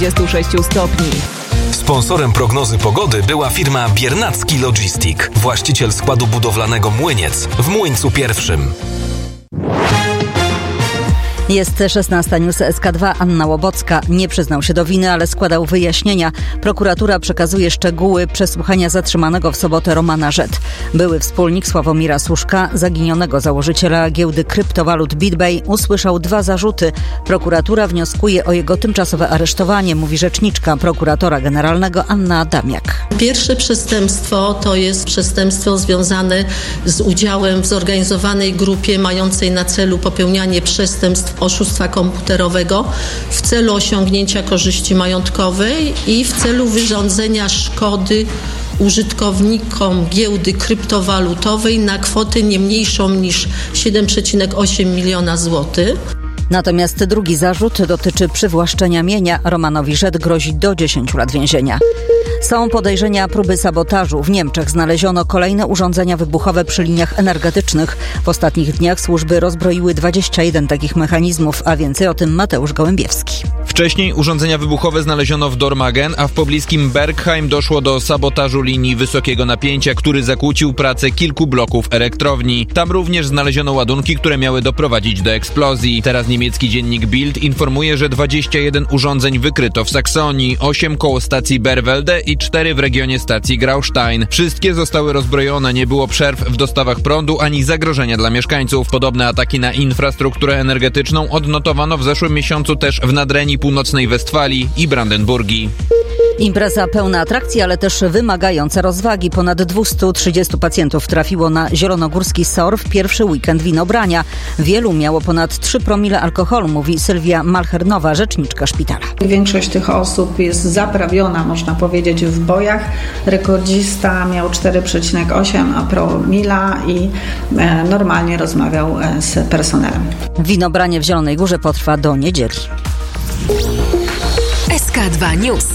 26 stopni. Sponsorem prognozy pogody była firma Biernacki Logistic, właściciel składu budowlanego Młyniec w Młyńcu I. Jest 16 News SK2. Anna Łobocka nie przyznał się do winy, ale składał wyjaśnienia. Prokuratura przekazuje szczegóły przesłuchania zatrzymanego w sobotę Romana Rzet. Były wspólnik Sławomira Suszka, zaginionego założyciela giełdy kryptowalut BitBay, usłyszał 2 zarzuty. Prokuratura wnioskuje o jego tymczasowe aresztowanie, mówi rzeczniczka prokuratora generalnego Anna Adamiak. Pierwsze przestępstwo to jest przestępstwo związane z udziałem w zorganizowanej grupie mającej na celu popełnianie przestępstw oszustwa komputerowego w celu osiągnięcia korzyści majątkowej i w celu wyrządzenia szkody użytkownikom giełdy kryptowalutowej na kwotę nie mniejszą niż 7,8 miliona złotych. Natomiast drugi zarzut dotyczy przywłaszczenia mienia. Romanowi Rzet grozi do 10 lat więzienia. Są podejrzenia próby sabotażu. W Niemczech znaleziono kolejne urządzenia wybuchowe przy liniach energetycznych. W ostatnich dniach służby rozbroiły 21 takich mechanizmów, a więcej o tym Mateusz Gołębiewski. Wcześniej urządzenia wybuchowe znaleziono w Dormagen, a w pobliskim Bergheim doszło do sabotażu linii wysokiego napięcia, który zakłócił pracę kilku bloków elektrowni. Tam również znaleziono ładunki, które miały doprowadzić do eksplozji. Teraz niemiecki dziennik Bild informuje, że 21 urządzeń wykryto w Saksonii, 8 koło stacji Berwelde i 4 w regionie stacji Graustein. Wszystkie zostały rozbrojone, nie było przerw w dostawach prądu ani zagrożenia dla mieszkańców. Podobne ataki na infrastrukturę energetyczną odnotowano w zeszłym miesiącu też w Nadrenii Północnej Westfalii i Brandenburgii. Impreza pełna atrakcji, ale też wymagająca rozwagi. Ponad 230 pacjentów trafiło na zielonogórski SOR w pierwszy weekend winobrania. Wielu miało ponad 3 promile alkoholu, mówi Sylwia Malchernowa, rzeczniczka szpitala. Większość tych osób jest zaprawiona, można powiedzieć, w bojach. Rekordzista miał 4,8 promila i normalnie rozmawiał z personelem. Winobranie w Zielonej Górze potrwa do niedzieli. SK2 News.